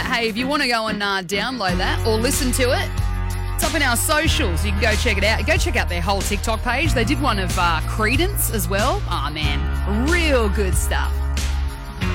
that. Hey, if you want to go and download that or listen to it, it's up in our socials. You can go check it out. Go check out their whole TikTok page. They did one of Credence as well. Oh, man, real good stuff.